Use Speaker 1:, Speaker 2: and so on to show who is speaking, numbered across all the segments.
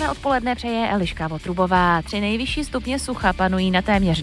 Speaker 1: Krásné odpoledne přeje Eliška Votrubová. 3 nejvyšší stupně sucha panují na téměř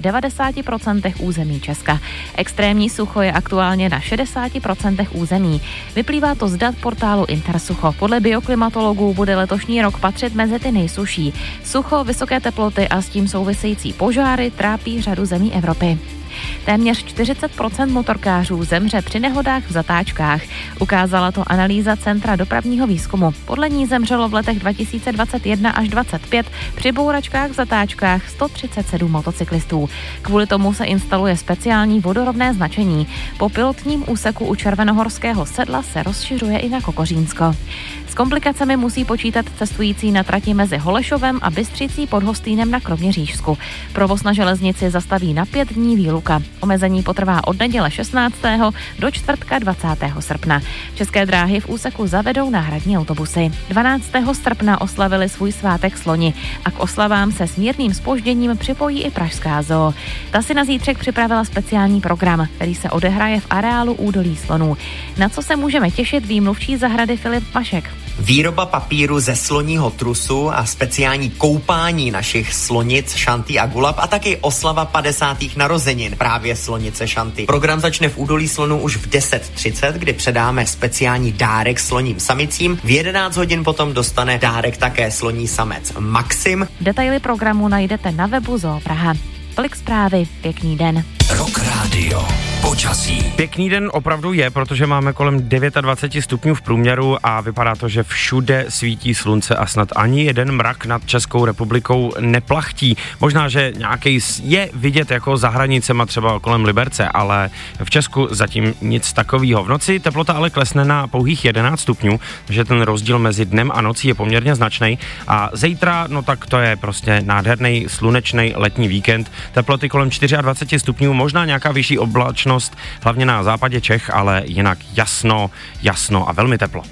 Speaker 1: 90% území Česka. Extrémní sucho je aktuálně na 60% území. Vyplývá to z dat portálu Intersucho. Podle bioklimatologů bude letošní rok patřit mezi ty nejsuší. Sucho, vysoké teploty a s tím související požáry trápí řadu zemí Evropy. Téměř 40% motorkářů zemře při nehodách v zatáčkách. Ukázala to analýza Centra dopravního výzkumu. Podle ní zemřelo v letech 2021 až 2025 při bouračkách v zatáčkách 137 motocyklistů. Kvůli tomu se instaluje speciální vodorovné značení. Po pilotním úseku u Červenohorského sedla se rozšiřuje i na Kokořínsko. S komplikacemi musí počítat cestující na trati mezi Holešovem a Bystřicí pod Hostýnem na Kroměřížsku. Provoz na železnici zastaví na 5 dní výluka. Omezení potrvá od neděle 16. do čtvrtka 20. srpna. České dráhy v úseku zavedou náhradní autobusy. 12. srpna oslavili svůj svátek sloni a k oslavám se s mírným zpožděním připojí i pražská zoo. Ta si na zítřek připravila speciální program, který se odehraje v areálu Údolí slonů. Na co se můžeme těšit, ví mluvčí zahrady Filip Mašek.
Speaker 2: Výroba papíru ze sloního trusu a speciální koupání našich slonic Šanty a Gulab a taky oslava 50. narozenin právě slonice Šanty. Program začne v Údolí slonů už v 10:30, kdy předáme speciální dárek sloním samicím. V 11 hodin potom dostane dárek také sloní samec Maxim.
Speaker 1: Detaily programu najdete na webu Zoo Praha. Tolik zprávy, pěkný den.
Speaker 3: Rock Radio. Počasí.
Speaker 4: Pěkný den opravdu je, protože máme kolem 29 stupňů v průměru a vypadá to, že všude svítí slunce a snad ani jeden mrak nad Českou republikou neplachtí. Možná, že nějaký je vidět jako za hranicema třeba kolem Liberce, ale v Česku zatím nic takového. V noci teplota ale klesne na pouhých 11 stupňů, takže ten rozdíl mezi dnem a nocí je poměrně značný. A zítra, no tak to je prostě nádherný slunečný letní víkend. Teploty kolem 24 stupňů, možná nějaká vyšší oblačnost, hlavně na západě Čech, ale jinak jasno a velmi teplo.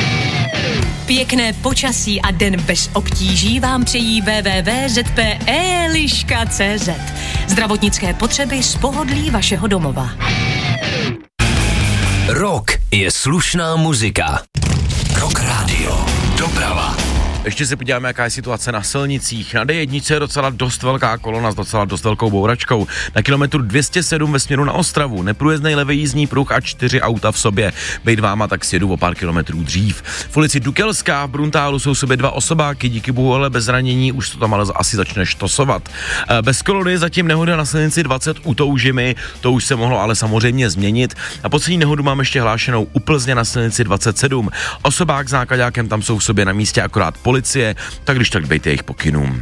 Speaker 5: Pěkné počasí a den bez obtíží vám přejí www.zp.eliška.cz. Zdravotnické potřeby z pohodlí vašeho domova.
Speaker 3: Rock je slušná muzika. Rock Radio. Doprava.
Speaker 6: Ještě se podíváme, jaká je situace na silnicích. Na D1 je docela dost velká kolona s docela dost velkou bouračkou. Na kilometru 207 ve směru na Ostravu neprůjezdnej levý jízdní pruh a 4 auta v sobě. Bejt váma, tak sjedu o pár kilometrů dřív. V ulici Dukelská v Bruntálu jsou sobě 2 osobáky, díky bohu ale bez zranění, už to tam ale asi začne štosovat. Bez kolony zatím nehoda na silnici 20 u Toužimy, to už se mohlo ale samozřejmě změnit. A poslední nehodu mám ještě hlášenou u Plzně na silnici 27. Osobák s nákladákem tam jsou v sobě na místě akorát policie, tak když tak dbejte jejich pokynům.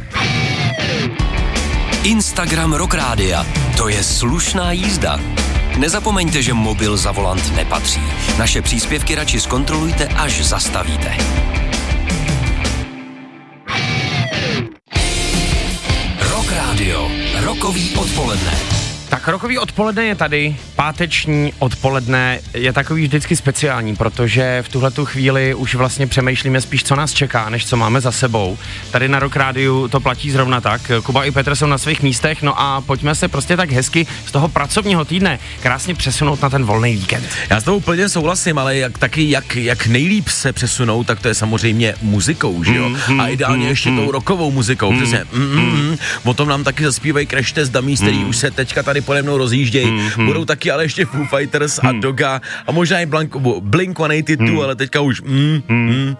Speaker 3: Instagram Rock Rádia. To je slušná jízda. Nezapomeňte, že mobil za volant nepatří. Naše příspěvky radši zkontrolujte, až zastavíte. Rock Radio. Rokový odpoledne.
Speaker 4: Tak rokový odpoledne je tady, páteční odpoledne je takový vždycky speciální, protože v tuhletu chvíli už vlastně přemýšlíme spíš, co nás čeká, než co máme za sebou. Tady na Rock Rádiu to platí zrovna tak, Kuba i Petr jsou na svých místech, no a pojďme se prostě tak hezky z toho pracovního týdne krásně přesunout na ten volný víkend.
Speaker 6: Já s toho úplně souhlasím, ale jak nejlíp se přesunou, tak to je samozřejmě muzikou, že jo? A ideálně ještě tou rockovou muzikou, přesně. O tom nám taky zaspívají Crash Test Dummies, který už se teďka tady pode mnou rozjíždějí. Budou taky ale ještě Foo Fighters a Doga a možná i Blink-182, ale teďka už